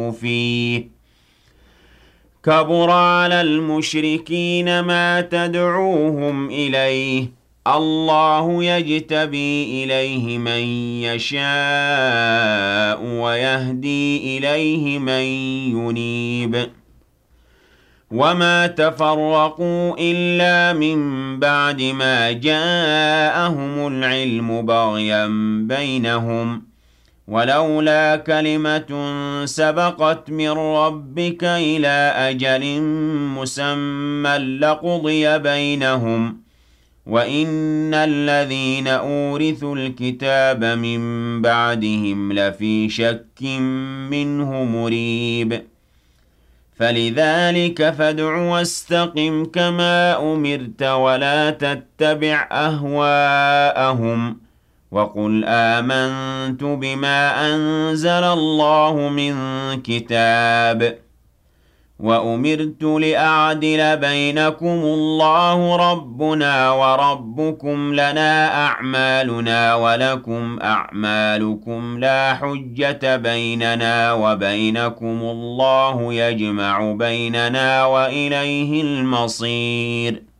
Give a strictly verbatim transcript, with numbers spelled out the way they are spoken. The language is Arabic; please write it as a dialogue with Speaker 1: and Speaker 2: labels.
Speaker 1: فيه كبر على المشركين ما تدعوهم إليه الله يجتبي إليه من يشاء ويهدي إليه من ينيب وما تفرقوا إلا من بعد ما جاءهم العلم بغيا بينهم ولولا كلمة سبقت من ربك إلى أجل مسمى لقضي بينهم وإن الذين أورثوا الكتاب من بعدهم لفي شك منه مريب فلذلك فادع واستقم كما أمرت ولا تتبع أهواءهم وقل آمنت بما أنزل الله من كتاب وأمرت لأعدل بينكم الله ربنا وربكم لنا أعمالنا ولكم أعمالكم لا حجة بيننا وبينكم الله يجمع بيننا وإليه المصير